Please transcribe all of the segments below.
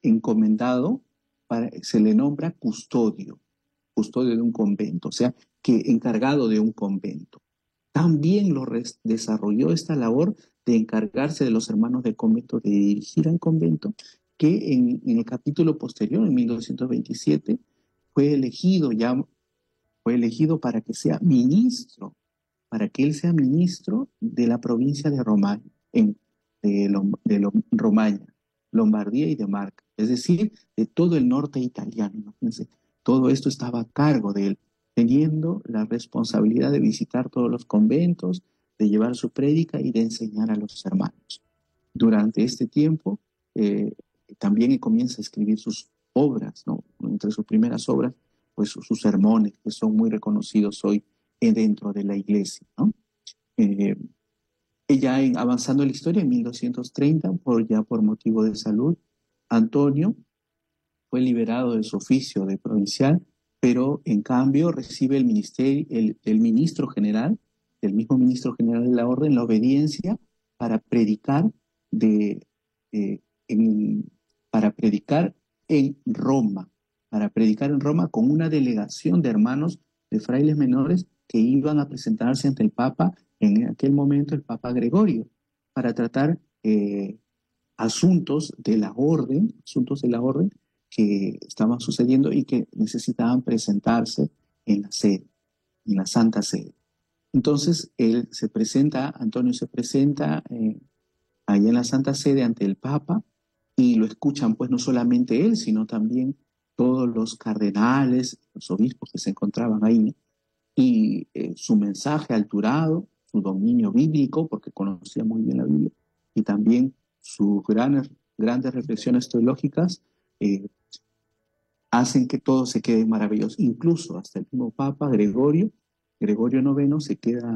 encomendado, se le nombra custodio de un convento, o sea, que encargado de un convento. También desarrolló esta labor de encargarse de los hermanos de convento, de dirigir al convento, que en el capítulo posterior, en 1227, fue elegido para que sea ministro, para que él sea ministro de la provincia de Romaña, Romaña, Lombardía y de Marca, es decir, de todo el norte italiano. Imagínense, todo esto estaba a cargo de él, teniendo la responsabilidad de visitar todos los conventos, de llevar su prédica y de enseñar a los hermanos. Durante este tiempo, también comienza a escribir sus obras, ¿no? Entre sus primeras obras, pues sus sermones, que son muy reconocidos hoy dentro de la iglesia, ¿no? Ella, avanzando en la historia, en 1230, por motivo de salud, Antonio fue liberado de su oficio de provincial, pero en cambio recibe el ministerio, el ministro general, el mismo ministro general de la orden, la obediencia para predicar en Roma, con una delegación de hermanos, de frailes menores que iban a presentarse ante el Papa, en aquel momento el Papa Gregorio, para tratar asuntos de la orden que estaban sucediendo y que necesitaban presentarse en la sede, en la Santa Sede. Entonces Antonio se presenta allá en la Santa Sede ante el Papa, y lo escuchan pues no solamente él, sino también todos los cardenales, los obispos que se encontraban ahí, y su mensaje alturado, su dominio bíblico, porque conocía muy bien la Biblia, y también sus grandes reflexiones teológicas hacen que todo se quede maravilloso. Incluso hasta el mismo Papa Gregorio IX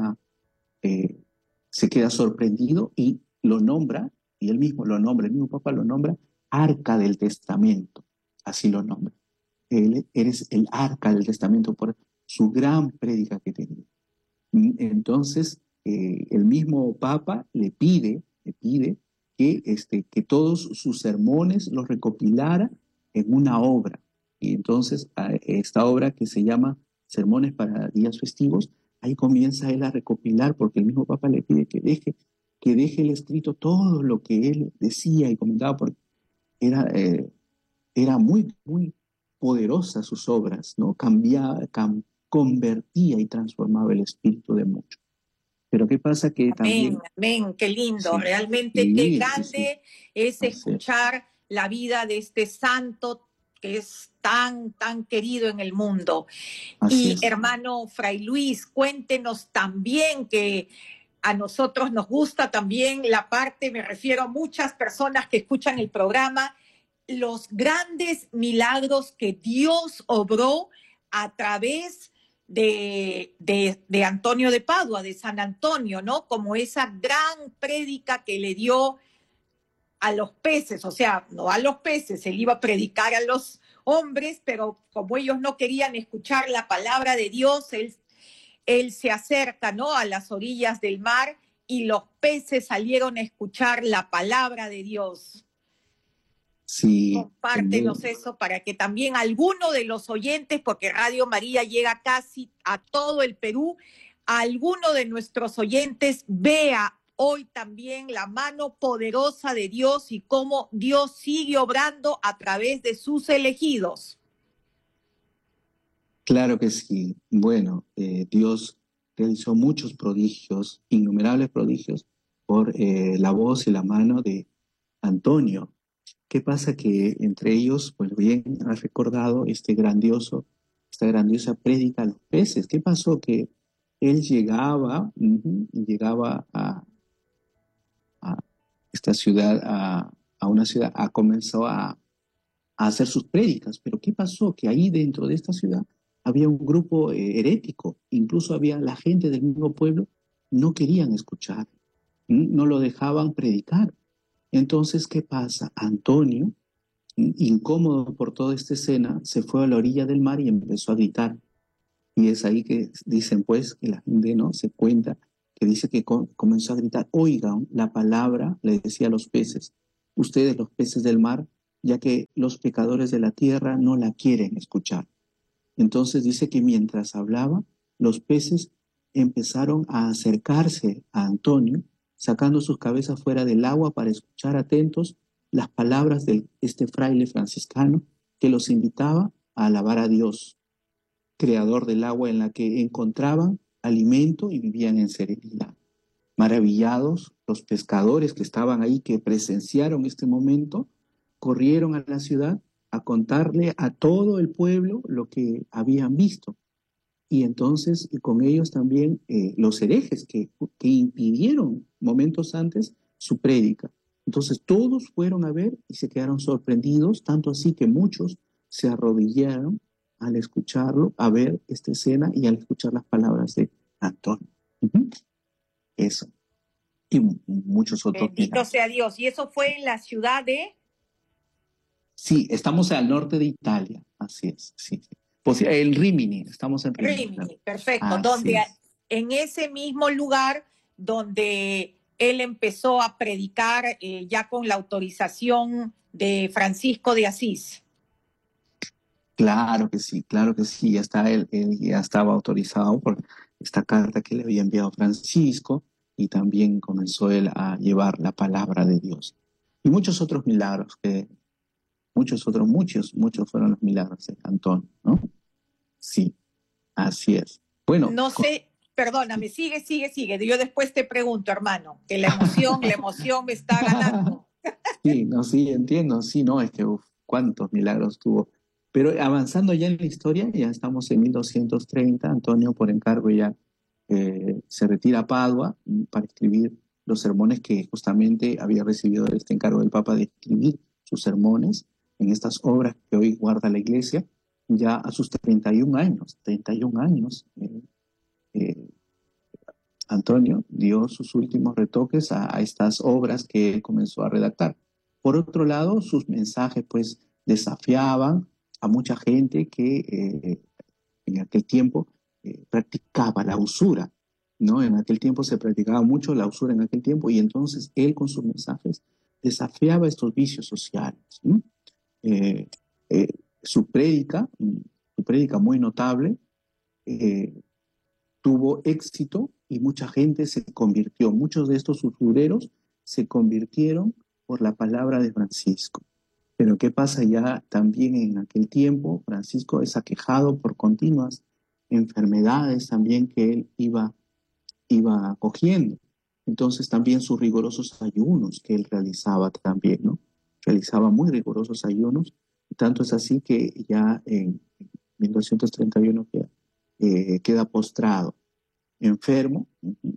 se queda sorprendido y lo nombra, y él mismo lo nombra, el mismo Papa lo nombra Arca del Testamento, así lo nombra. Eres el Arca del Testamento por su gran prédica que tenía. Entonces, el mismo Papa le pide que todos sus sermones los recopilara en una obra. Y entonces, esta obra que se llama Sermones para Días Festivos, ahí comienza él a recopilar, porque el mismo Papa le pide que deje el escrito todo lo que él decía y comentaba, porque era muy, muy poderosa sus obras, ¿no? Convertía y transformaba el espíritu de muchos. Pero ¿qué pasa? Que también... Amén, qué lindo, sí, realmente qué sí, grande es escuchar la vida de este santo que es tan, tan querido en el mundo. Así y es. Hermano Fray Luis, cuéntenos también, que a nosotros nos gusta también la parte, me refiero a muchas personas que escuchan el programa, los grandes milagros que Dios obró a través de Antonio de Padua, de San Antonio, ¿no? Como esa gran prédica que le dio a los peces, o sea, no a los peces, él iba a predicar a los hombres, pero como ellos no querían escuchar la palabra de Dios, él se acerca, ¿no?, a las orillas del mar, y los peces salieron a escuchar la palabra de Dios. Sí. Compártenos eso para que también alguno de los oyentes, porque Radio María llega casi a todo el Perú, alguno de nuestros oyentes vea hoy también la mano poderosa de Dios y cómo Dios sigue obrando a través de sus elegidos. Claro que sí. Bueno, Dios realizó muchos prodigios, innumerables prodigios, por la voz y la mano de Antonio. ¿Qué pasa? Que entre ellos, pues bien has recordado esta grandiosa prédica a los peces. ¿Qué pasó? Que él llegaba a esta ciudad, a una ciudad, comenzó a hacer sus prédicas. Pero ¿qué pasó? Que ahí dentro de esta ciudad había un grupo herético, incluso había la gente del mismo pueblo, no querían escuchar, no lo dejaban predicar. Entonces, ¿qué pasa? Antonio, incómodo por toda esta escena, se fue a la orilla del mar y empezó a gritar. Y es ahí que dicen, pues, que la gente no se cuenta, que dice que comenzó a gritar: oigan la palabra, le decía a los peces, ustedes los peces del mar, ya que los pecadores de la tierra no la quieren escuchar. Entonces dice que mientras hablaba, los peces empezaron a acercarse a Antonio, sacando sus cabezas fuera del agua para escuchar atentos las palabras de este fraile franciscano que los invitaba a alabar a Dios, creador del agua en la que encontraban alimento y vivían en serenidad. Maravillados, los pescadores que estaban ahí, que presenciaron este momento, corrieron a la ciudad a contarle a todo el pueblo lo que habían visto. Y entonces, y con ellos también los herejes que impidieron momentos antes su prédica. Entonces todos fueron a ver y se quedaron sorprendidos, tanto así que muchos se arrodillaron al escucharlo, a ver esta escena y al escuchar las palabras de Antonio. Eso. Y muchos otros. Bendito sea Dios. Y eso fue en la ciudad de... Sí, estamos al norte de Italia, así es, sí. Pues el Rimini, estamos en Rimini. Rimini, perfecto, Así donde es. en ese mismo lugar donde él empezó a predicar ya con la autorización de Francisco de Asís. Claro que sí, ya está él ya estaba autorizado por esta carta que le había enviado Francisco y también comenzó él a llevar la palabra de Dios. Y muchos otros milagros muchos fueron los milagros de Antonio, ¿no? Sí, así es. Bueno. No sé, perdóname, sigue. Yo después te pregunto, hermano, que la emoción me está ganando. Sí, no, sí, entiendo, sí, no, es que cuántos milagros tuvo. Pero avanzando ya en la historia, ya estamos en 1230, Antonio por encargo ya se retira a Padua para escribir los sermones que justamente había recibido este encargo del Papa de escribir sus sermones en estas obras que hoy guarda la Iglesia, ya a sus 31 años, Antonio dio sus últimos retoques a estas obras que él comenzó a redactar. Por otro lado, sus mensajes pues desafiaban a mucha gente que en aquel tiempo practicaba la usura, ¿no? En aquel tiempo se practicaba mucho la usura en aquel tiempo y entonces él con sus mensajes desafiaba estos vicios sociales, ¿no? eh, eh, su prédica muy notable, tuvo éxito y mucha gente se convirtió. Muchos de estos usureros se convirtieron por la palabra de Francisco. Pero ¿qué pasa ya también en aquel tiempo? Francisco es aquejado por continuas enfermedades también que él iba cogiendo. Entonces también sus rigurosos ayunos que él realizaba también, ¿no? Realizaba muy rigurosos ayunos, y tanto es así que ya en 1231 queda postrado, enfermo.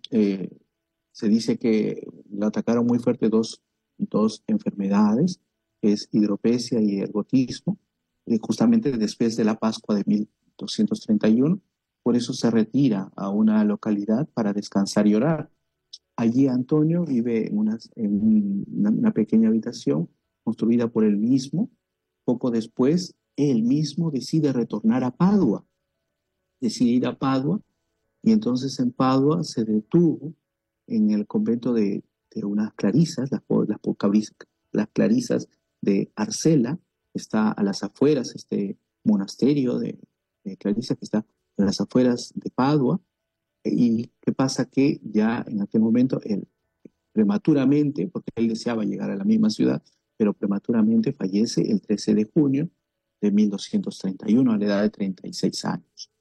Se dice que lo atacaron muy fuerte dos enfermedades, que es hidropesia y ergotismo, justamente después de la Pascua de 1231. Por eso se retira a una localidad para descansar y orar. Allí Antonio vive en una pequeña habitación construida por él mismo. Poco después, él mismo decide retornar a Padua. Decide ir a Padua y entonces en Padua se detuvo en el convento de unas clarisas, las clarisas de Arcela. Está a las afueras, este monasterio de clarisas que está a las afueras de Padua. Y qué pasa que ya en aquel momento él prematuramente, porque él deseaba llegar a la misma ciudad, pero prematuramente fallece el 13 de junio de 1231 a la edad de 36 años.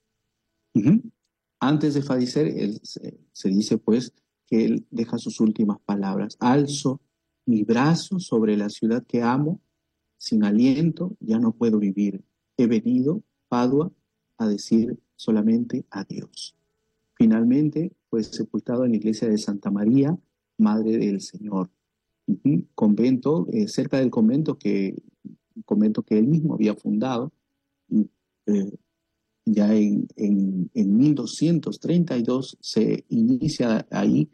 Antes de fallecer, se dice pues que él deja sus últimas palabras: alzo mi brazo sobre la ciudad que amo, sin aliento ya no puedo vivir. He venido, Padua, a decir solamente adiós. Finalmente fue sepultado en la iglesia de Santa María, Madre del Señor. Convento, cerca del convento un convento que él mismo había fundado. eh, Ya en 1232 se inicia ahí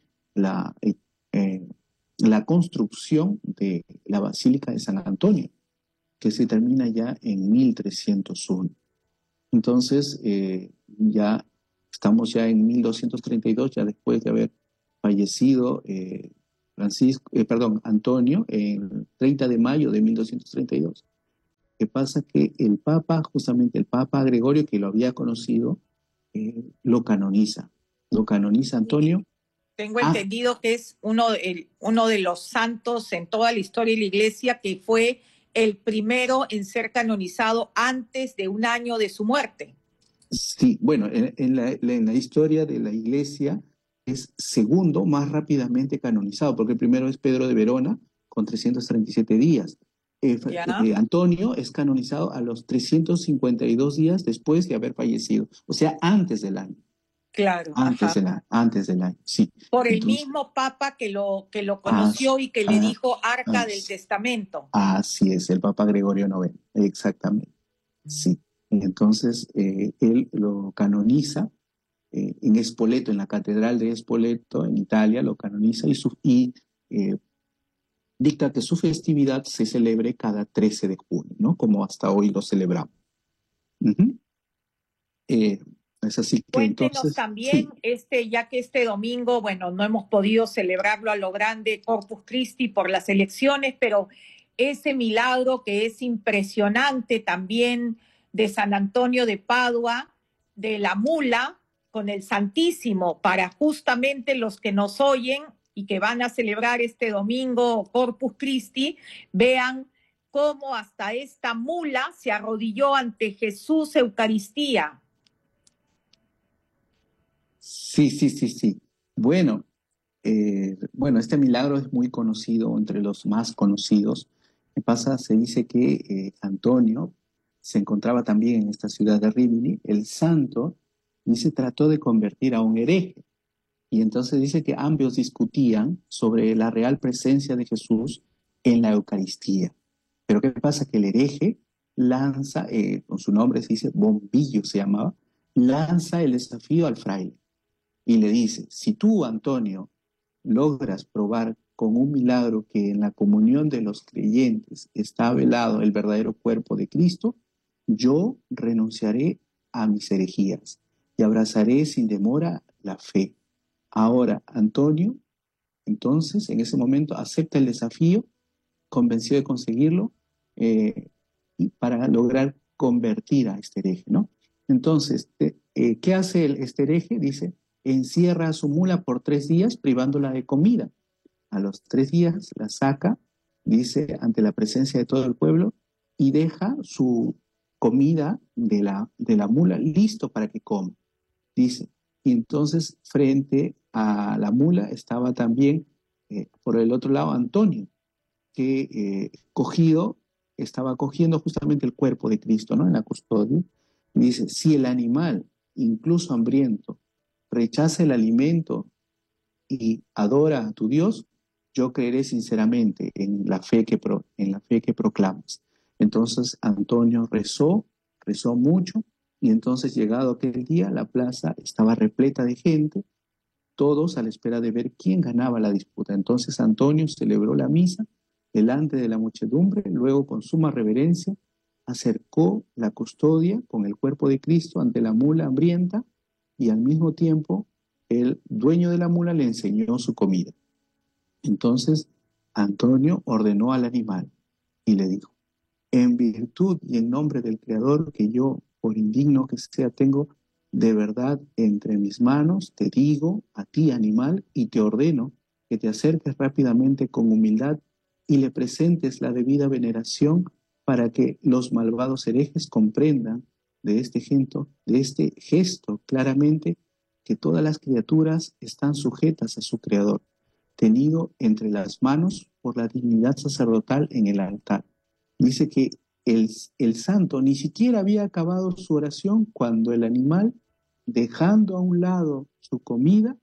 la construcción de la Basílica de San Antonio, que se termina ya en 1301. Entonces, ya estamos ya en 1232, ya después de haber fallecido Antonio, el 30 de mayo de 1232. ¿Qué pasa? Que el Papa, justamente el Papa Gregorio, que lo había conocido, lo canoniza. Lo canoniza Y Antonio. tengo entendido que es uno de los santos en toda la historia de la Iglesia que fue el primero en ser canonizado antes de un año de su muerte. Sí, bueno, en la historia de la Iglesia es segundo más rápidamente canonizado, porque el primero es Pedro de Verona con 337 días. ¿Ya? Antonio es canonizado a los 352 días después de haber fallecido, o sea, antes del año, Claro, ajá. antes del año, sí. Por el Entonces, mismo Papa que lo as- conoció y que le as- dijo Arca del as- Testamento. así es, el Papa Gregorio IX, exactamente, sí. Entonces, él lo canoniza en Spoleto, en la Catedral de Spoleto, en Italia, lo canoniza y dicta que su festividad se celebre cada 13 de junio, ¿no? Como hasta hoy lo celebramos. Ujú. Eh, es así que Cuéntenos entonces, también, sí, ya que este domingo, bueno, no hemos podido celebrarlo a lo grande Corpus Christi por las elecciones, pero ese milagro que es impresionante también de San Antonio de Padua, de la mula con el Santísimo, para justamente los que nos oyen y que van a celebrar este domingo Corpus Christi, vean cómo hasta esta mula se arrodilló ante Jesús Eucaristía. sí, sí, sí, sí. Bueno, bueno, este milagro es muy conocido, entre los más conocidos. ¿Qué pasa? Se dice que Antonio se encontraba también en esta ciudad de Rimini, el santo, y se trató de convertir a un hereje. Y entonces dice que ambos discutían sobre la real presencia de Jesús en la Eucaristía. Pero ¿qué pasa? Que el hereje lanza, con su nombre se dice Bombillo se llamaba, lanza el desafío al fraile y le dice, si tú, Antonio, logras probar con un milagro que en la comunión de los creyentes está velado el verdadero cuerpo de Cristo, yo renunciaré a mis herejías y abrazaré sin demora la fe. Ahora, Antonio, entonces, en ese momento, acepta el desafío, convencido de conseguirlo, eh, y para lograr convertir a este hereje, ¿no? Entonces, ¿qué hace este hereje? Dice, encierra a su mula por 3 días, privándola de comida. A los 3 días la saca, dice, ante la presencia de todo el pueblo, y deja su comida de la mula listo para que coma, dice. Y entonces, frente a la mula estaba también, por el otro lado, Antonio, que estaba cogiendo justamente el cuerpo de Cristo, ¿no? En la custodia. Y dice, si el animal, incluso hambriento, rechaza el alimento y adora a tu Dios, yo creeré sinceramente en la fe que proclamas. Entonces Antonio rezó mucho, y entonces llegado aquel día, la plaza estaba repleta de gente, todos a la espera de ver quién ganaba la disputa. Entonces Antonio celebró la misa delante de la muchedumbre, luego con suma reverencia acercó la custodia con el cuerpo de Cristo ante la mula hambrienta, y al mismo tiempo el dueño de la mula le enseñó su comida. Entonces Antonio ordenó al animal y le dijo, en virtud y en nombre del Creador que yo, por indigno que sea, tengo de verdad entre mis manos, te digo a ti, animal, y te ordeno que te acerques rápidamente con humildad y le presentes la debida veneración para que los malvados herejes comprendan de este gesto claramente que todas las criaturas están sujetas a su Creador, tenido entre las manos por la dignidad sacerdotal en el altar. Dice que el santo ni siquiera había acabado su oración cuando el animal, dejando a un lado su comida,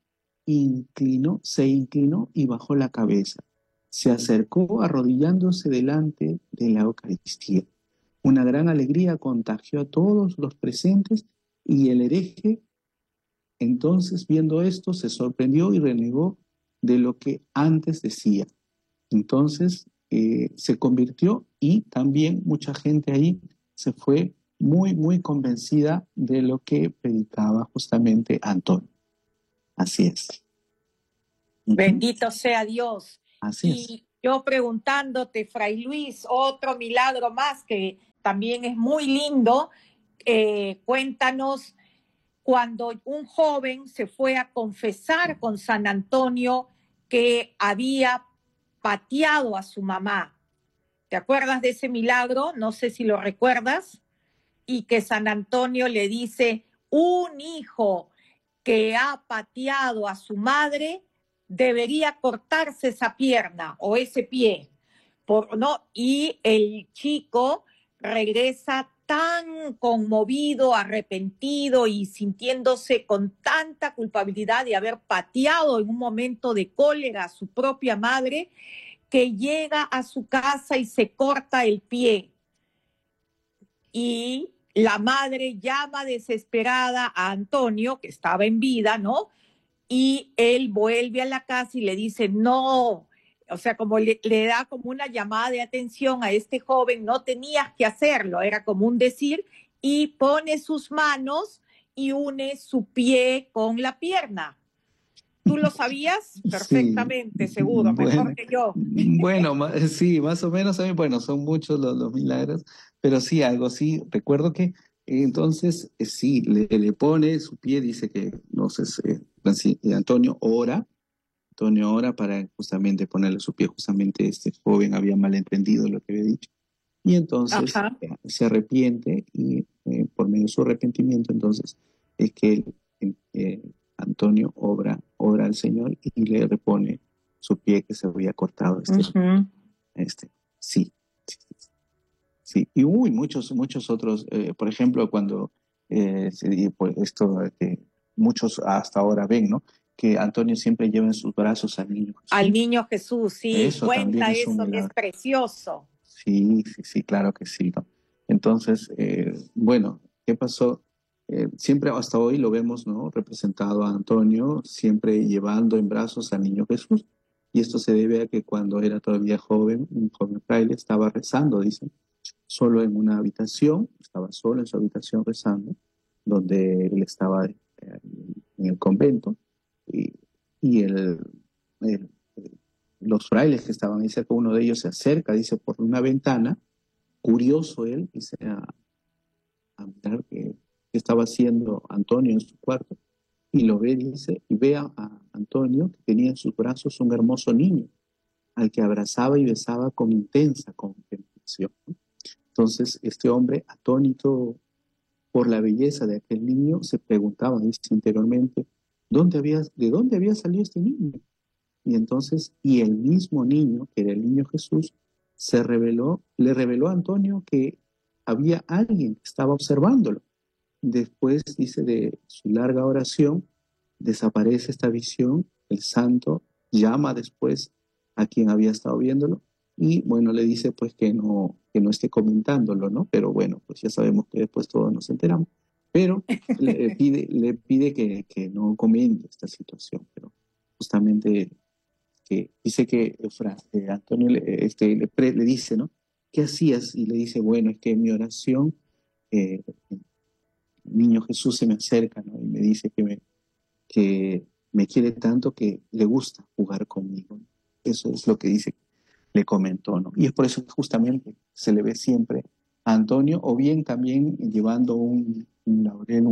se inclinó y bajó la cabeza. Se acercó arrodillándose delante de la Eucaristía. Una gran alegría contagió a todos los presentes, y el hereje, entonces, viendo esto, se sorprendió y renegó de lo que antes decía. Entonces se convirtió, y también mucha gente ahí se fue muy, muy convencida de lo que predicaba justamente Antonio. Así es. Uh -huh. Bendito sea Dios. Así es. Y yo preguntándote, Fray Luis, otro milagro más que también es muy lindo, cuéntanos cuando un joven se fue a confesar con San Antonio que había pateado a su mamá. ¿Te acuerdas de ese milagro? No sé si lo recuerdas. Y que San Antonio le dice, un hijo que ha pateado a su madre debería cortarse esa pierna o ese pie. ¿No? Y el chico regresa tan conmovido, arrepentido y sintiéndose con tanta culpabilidad de haber pateado en un momento de cólera a su propia madre, que llega a su casa y se corta el pie. Y la madre llama desesperada a Antonio, que estaba en vida, ¿no? Y él vuelve a la casa y le dice, no, o sea, como le da como una llamada de atención a este joven, no tenías que hacerlo, era como un decir, y pone sus manos y une su pie con la pierna. ¿Tú lo sabías? Sí, Perfectamente, seguro, mejor bueno, que yo. bueno, sí, más o menos, bueno, son muchos los milagros, pero sí, algo sí, recuerdo que entonces sí, le pone su pie, dice que, no sé, Antonio ora para justamente ponerle su pie, justamente este joven había malentendido lo que había dicho, y entonces Ajá. se arrepiente y por medio de su arrepentimiento, entonces es que Antonio obra al Señor y le repone su pie que se había cortado. Este, sí, sí, sí. Y muchos otros, por ejemplo, cuando pues esto que muchos hasta ahora ven, ¿no? Que Antonio siempre lleva en sus brazos al niño Al Jesús. niño Jesús, sí, Eso también cuenta es un eso que es milagro. precioso. Sí, sí, sí, claro que sí, ¿no? Entonces, bueno, ¿qué pasó? Siempre hasta hoy lo vemos, ¿no? Representado a Antonio, siempre llevando en brazos al niño Jesús. Y esto se debe a que cuando era todavía joven, un joven fraile, estaba rezando, dicen, solo en una habitación, estaba solo en su habitación rezando, donde él estaba en el convento, y, y el- los frailes que estaban ahí cerca, uno de ellos se acerca, dice, por una ventana, curioso él, dice, a mirar qué estaba haciendo Antonio en su cuarto, y lo ve, dice, y ve a Antonio que tenía en sus brazos un hermoso niño, al que abrazaba y besaba con intensa contemplación. Entonces, este hombre, atónito por la belleza de aquel niño, se preguntaba, dice interiormente, ¿de dónde había salido este niño? Y entonces, y el mismo niño, que era el niño Jesús, le reveló a Antonio que había alguien que estaba observándolo. Después, dice, de su larga oración, desaparece esta visión, el santo llama después a quien había estado viéndolo y bueno, le dice pues que no esté comentándolo, ¿no? Pero bueno, pues ya sabemos que después todos nos enteramos, pero le pide que no comente esta situación, pero justamente que dice que Antonio le dice, ¿no? ¿Qué hacías? Y le dice, bueno, es que en mi oración el niño Jesús se me acerca, ¿no? Y me dice que me quiere tanto que le gusta jugar conmigo. Eso es lo que dice, le comentó, ¿no? Y es por eso que justamente se le ve siempre a Antonio, o bien también llevando un laurel,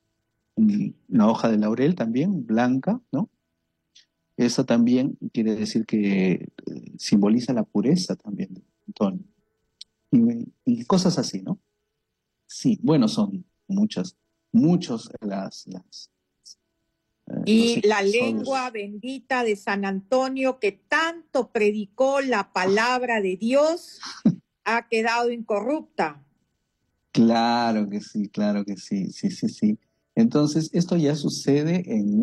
una hoja de laurel también, blanca, ¿no? Eso también quiere decir que simboliza la pureza también de Antonio. Y cosas así, ¿no? Sí, bueno, son muchos los Y la lengua episodios. bendita de San Antonio que tanto predicó la palabra de Dios ha quedado incorrupta. Claro que sí, sí, sí, sí. Entonces, esto ya sucede en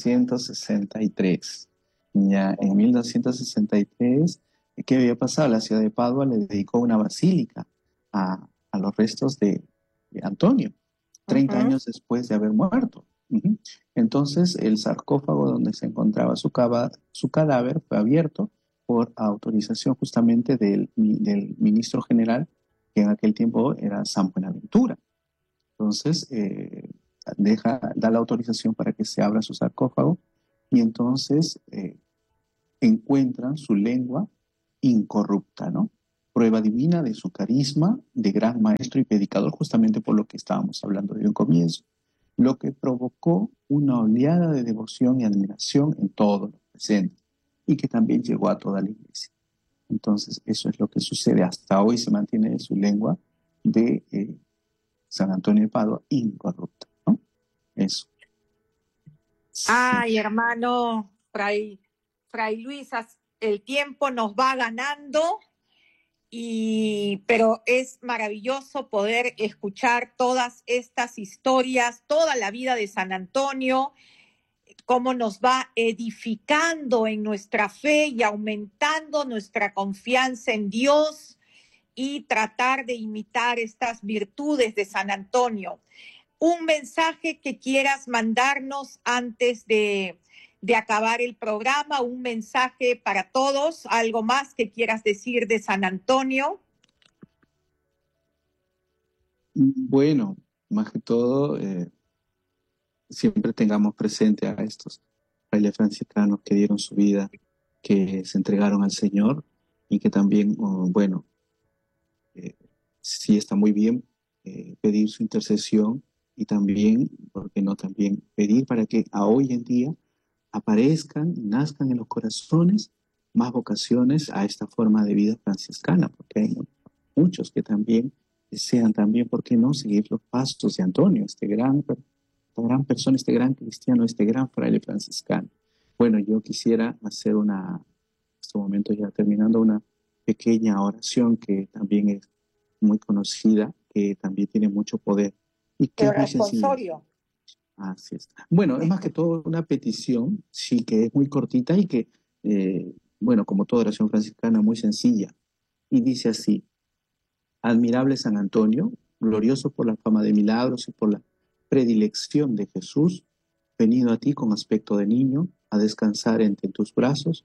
1263. Ya en 1263, ¿qué había pasado? La ciudad de Padua le dedicó una basílica a los restos de Antonio, 30 Ujú. años después de haber muerto. Ujú. Entonces, el sarcófago donde se encontraba su cadáver fue abierto por autorización justamente del ministro general, que en aquel tiempo era San Buenaventura. Entonces, da la autorización para que se abra su sarcófago y entonces encuentran su lengua incorrupta, ¿no? Prueba divina de su carisma de gran maestro y predicador, justamente por lo que estábamos hablando de un comienzo, lo que provocó una oleada de devoción y admiración en todos los presentes y que también llegó a toda la iglesia. Entonces, eso es lo que sucede. Hasta hoy se mantiene su lengua de San Antonio de Padua incorrupta, ¿no? Eso. Ay, hermano, Fray Luis, el tiempo nos va ganando, pero es maravilloso poder escuchar todas estas historias, toda la vida de San Antonio, cómo nos va edificando en nuestra fe y aumentando nuestra confianza en Dios y tratar de imitar estas virtudes de San Antonio. Un mensaje que quieras mandarnos antes de acabar el programa, un mensaje para todos, algo más que quieras decir de San Antonio. Bueno, más que todo, siempre tengamos presente a estos frailes franciscanos que dieron su vida, que se entregaron al Señor y que también, bueno, sí está muy bien pedir su intercesión y también, ¿por qué no también pedir para que a hoy en día aparezcan y nazcan en los corazones más vocaciones a esta forma de vida franciscana? Porque hay muchos que también desean también, ¿por qué no?, seguir los pasos de Antonio, esta gran persona, este gran cristiano, este gran fraile franciscano. Bueno, yo quisiera hacer en este momento ya terminando, una pequeña oración que también es muy conocida, que también tiene mucho poder y que El es muy sencilla. responsorio. Así es. Bueno, es más que todo una petición, sí, que es muy cortita y que, bueno, como toda oración franciscana, muy sencilla. Y dice así: admirable San Antonio, glorioso por la fama de milagros y por la predilección de Jesús, venido a ti con aspecto de niño, a descansar entre tus brazos,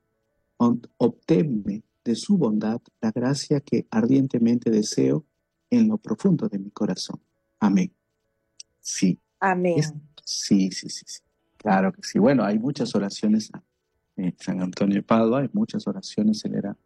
obténme de su bondad la gracia que ardientemente deseo en lo profundo de mi corazón. Amén. Sí. Amén. Sí. Claro que sí. Bueno, hay muchas oraciones a San Antonio de Padua, hay muchas oraciones. Él era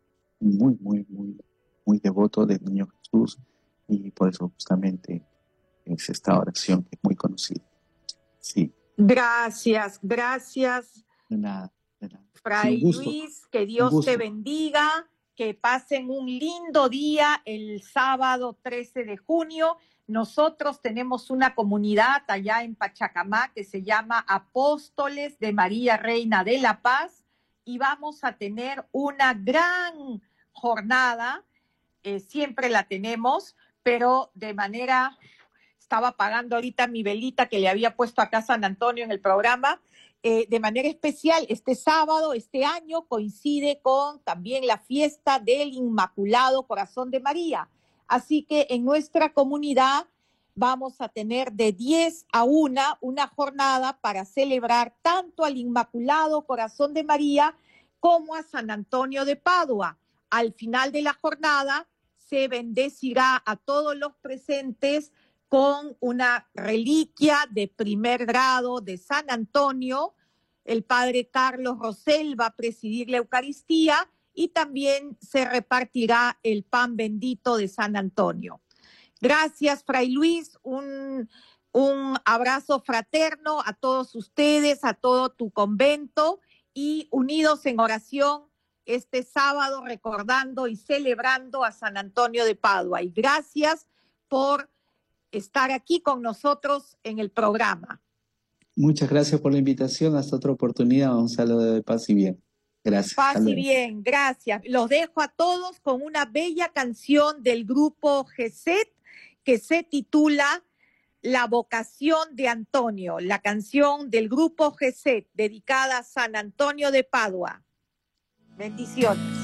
muy devoto del Niño Jesús y por eso justamente es esta oración que es muy conocida. Sí. Gracias. De nada. Fray Sí, Luis, que Dios te bendiga, que pasen un lindo día el sábado 13 de junio. Nosotros tenemos una comunidad allá en Pachacamá que se llama Apóstoles de María Reina de la Paz y vamos a tener una gran jornada, siempre la tenemos, pero de manera, estaba apagando ahorita mi velita que le había puesto acá a San Antonio en el programa, de manera especial, este sábado, este año, coincide con también la fiesta del Inmaculado Corazón de María. Así que en nuestra comunidad vamos a tener de 10 a 1 una jornada para celebrar tanto al Inmaculado Corazón de María como a San Antonio de Padua. Al final de la jornada se bendecirá a todos los presentes con una reliquia de primer grado de San Antonio. El padre Carlos Rosell va a presidir la Eucaristía y también se repartirá el pan bendito de San Antonio. Gracias, Fray Luis. Un abrazo fraterno a todos ustedes, a todo tu convento y unidos en oración este sábado recordando y celebrando a San Antonio de Padua. Y gracias por estar aquí con nosotros en el programa. Muchas gracias por la invitación. Hasta otra oportunidad. Un saludo de paz y bien. Gracias. Paz y bien, gracias. Los dejo a todos con una bella canción del grupo GESET que se titula La vocación de Antonio, la canción del grupo GESET dedicada a San Antonio de Padua. Bendiciones.